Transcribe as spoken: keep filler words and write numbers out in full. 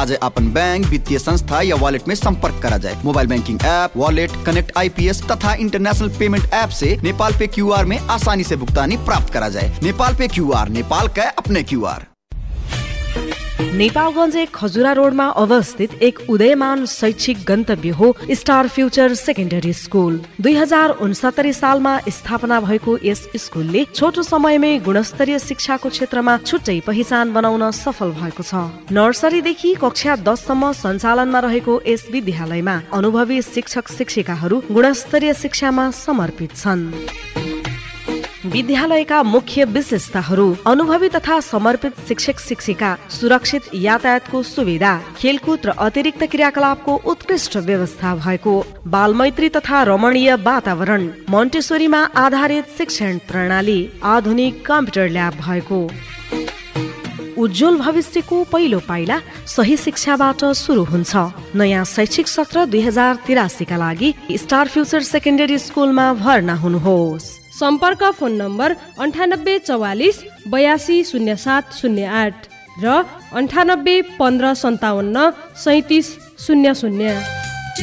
आज upon bank, वित्तीय संस्था या वॉलेट में संपर्क करा जाए। Mobile banking app, wallet, connect IPS तथा इंटरनेशनल पेमेंट ऐप से नेपाल पे क्यूआर में आसानी से भुगतानी प्राप्त करा जाए। नेपाल पे क्यूआर, नेपाल का अपने क्यूआर। नेपालगञ्ज एक खजुरा रोडमा अवस्थित एक उदयमान शैक्षिक गन्तव्य हो स्टार फ्युचर सेकेन्डरी स्कुल। दुई हजार उनसत्तरी सालमा स्थापना भएको यस स्कुलले छोटो समयमै गुणस्तरीय शिक्षाको क्षेत्रमा छुट्टै पहिचान बनाउन सफल भएको छ। नर्सरीदेखि कक्षा दससम्म सञ्चालनमा रहेको यस विद्यालयमा अनुभवी शिक्षक शिक्षिकाहरू गुणस्तरीय शिक्षामा समर्पित छन्। विद्यालयका मुख्य विशेषताहरू: अनुभवी तथा समर्पित शिक्षक शिक्षिका, सुरक्षित यातायातको सुविधा, खेलकुद र अतिरिक्त क्रियाकलापको उत्कृष्ट व्यवस्था भएको, बालमैत्री तथा रमणीय वातावरण, मोन्टेसोरीमा आधारित शिक्षण प्रणाली, आधुनिक कम्प्युटर ल्याब भएको। उज्जवल भविष्यको पहिलो पाइला सही शिक्षाबाट सुरु हुन्छ। नयाँ शैक्षिक सत्र दुई हजार तिरासीका लागि स्टार फ्युचर सेकेन्डरी स्कुलमा भर्ना हुनुहोस्। सम्पर्क फोन नम्बर अन्ठानब्बे चौवालिस बयासी शून्य सात शून्य आठ र अन्ठानब्बे पन्ध्र सन्ताउन्न सैतिस शून्य शून्य।